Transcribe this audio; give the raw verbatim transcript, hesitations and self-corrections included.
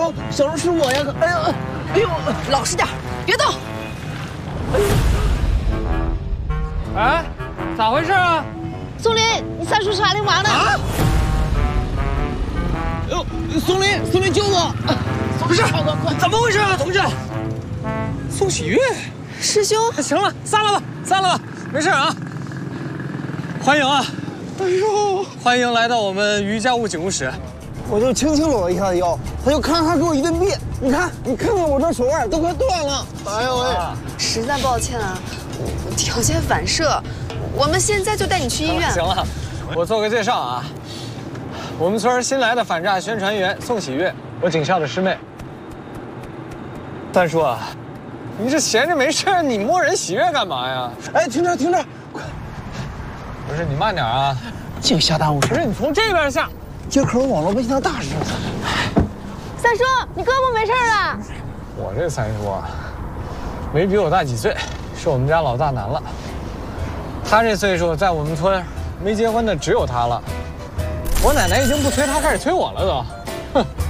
呦，小龙是我呀！哎呀，哎呦， 老实点，别动！ 哎，咋回事啊？ 松林，你三叔啥里娃呢？ 啊！哎呦，松林，松林救我！ 不是，怎么回事啊，同志？宋喜悦， 师兄， 行了，散了吧，散了吧，没事啊。欢迎啊！ 哎呦， 欢迎来到我们于家务警务室。 我就轻轻搂了一下他腰，他就咔咔给我一顿别。你看，你看看我这手腕都快断了。哎呦喂！ 实在抱歉啊，我条件反射，我们现在就带你去医院。 行了，我做个介绍啊。我们村新来的反诈宣传员宋喜悦，我警校的师妹。三叔啊，你这闲着没事，你摸人喜悦干嘛呀？ 哎，停着停着，快！ 不是你慢点啊， 这个下耽误事。 不是你从这边下。 街口网络微信上大事。 三叔，你胳膊没事了？ 我这三叔啊，没比我大几岁，是我们家老大难了。他这岁数，在我们村没结婚的只有他了。我奶奶已经不催他，开始催我了都。哼。